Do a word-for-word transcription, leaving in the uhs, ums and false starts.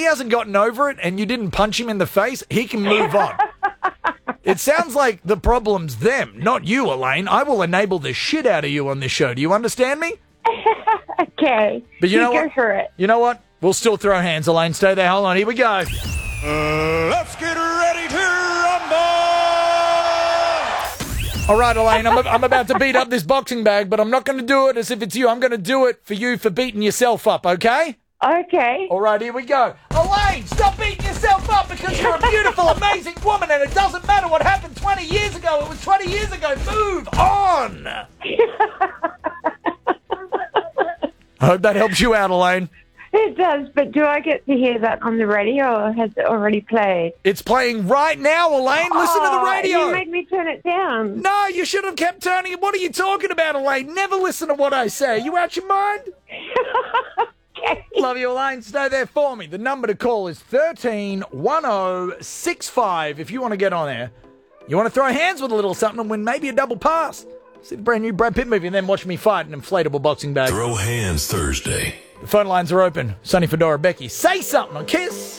hasn't gotten over it and you didn't punch him in the face, he can move on. It sounds like the problem's them, not you, Elaine. I will enable the shit out of you on this show. Do you understand me? Okay. But you, you know go what? for it. You know what? We'll still throw hands, Elaine. Stay there. Hold on. Here we go. Uh, let's get ready to rumble! All right, Elaine, I'm, I'm about to beat up this boxing bag, but I'm not going to do it as if it's you. I'm going to do it for you for beating yourself up, okay? Okay. All right, here we go. Elaine, stop beating yourself up because you're a beautiful, amazing woman, and it doesn't matter what happened twenty years ago. It was twenty years ago. Move on. I hope that helps you out, Elaine. It does, but do I get to hear that on the radio, or has it already played? It's playing right now, Elaine. Listen to the Oh, radio. You made me turn it down. No, you should have kept turning it. What are you talking about, Elaine? Never listen to what I say. You out your mind? Okay. Love you, Elaine. Stay there for me. The number to call is thirteen one oh six five if you want to get on there. You want to throw hands with a little something and win maybe a double pass. See the brand new Brad Pitt movie and then watch me fight an inflatable boxing bag. Throw Hands Thursday. The phone lines are open. Sonny Fedora, Becky, say something on Kiss.